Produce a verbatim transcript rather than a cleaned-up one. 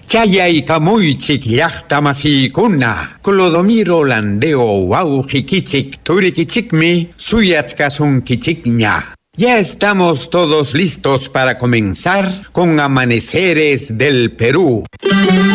Chayay kamuychik llaqtamasykuna, Clodomiro landeo wawqikichik turikichikmi suyachkasunkichikña. Ya estamos todos listos para comenzar con Amaneceres del Perú.